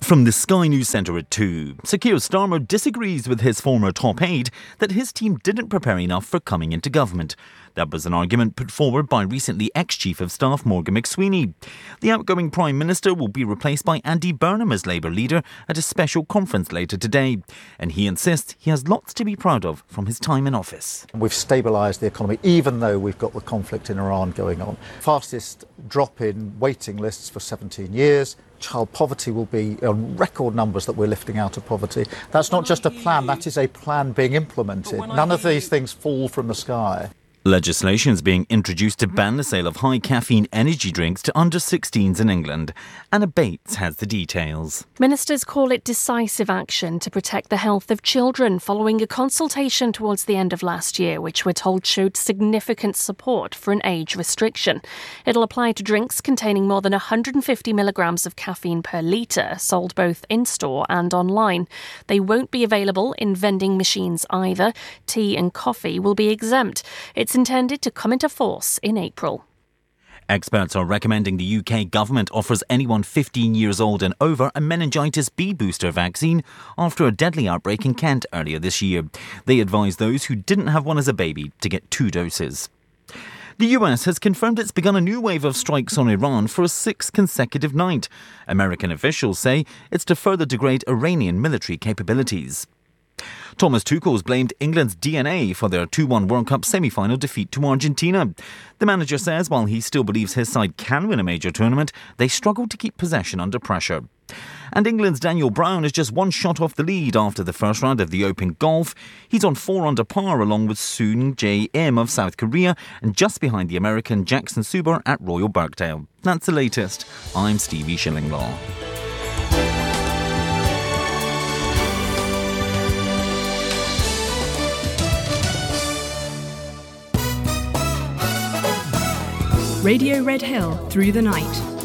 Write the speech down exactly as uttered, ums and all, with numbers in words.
From the Sky News Centre at two, Sir Keir Starmer disagrees with his former top aide that his team didn't prepare enough for coming into government. That was an argument put forward by recently ex-Chief of Staff Morgan McSweeney. The outgoing Prime Minister will be replaced by Andy Burnham as Labour leader at a special conference later today. And he insists he has lots to be proud of from his time in office. We've stabilised the economy, even though we've got the conflict in Iran going on. Fastest drop in waiting lists for seventeen years. Child poverty will be on record numbers that we're lifting out of poverty. That's not just a plan, that is a plan being implemented. None of these things fall from the sky. Legislation is being introduced to ban the sale of high caffeine energy drinks to under sixteens in England. Anna Bates has the details. Ministers call it decisive action to protect the health of children following a consultation towards the end of last year, which we're told showed significant support for an age restriction. It'll apply to drinks containing more than one hundred fifty milligrams of caffeine per litre, sold both in-store and online. They won't be available in vending machines either. Tea and coffee will be exempt. It's intended to come into force in April. Experts are recommending the U K government offers anyone fifteen years old and over a meningitis B booster vaccine after a deadly outbreak in Kent earlier this year. They advise those who didn't have one as a baby to get two doses. The U S has confirmed it's begun a new wave of strikes on Iran for a sixth consecutive night. American officials say it's to further degrade Iranian military capabilities. Thomas Tuchel's blamed England's D N A for their two one World Cup semi-final defeat to Argentina. The manager says while he still believes his side can win a major tournament, they struggled to keep possession under pressure. And England's Daniel Brown is just one shot off the lead after the first round of the Open Golf. He's on four under par along with Soon Jae Im of South Korea and just behind the American Jackson Suber at Royal Birkdale. That's the latest. I'm Stevie Shillinglaw. Radio Red Hill through the night.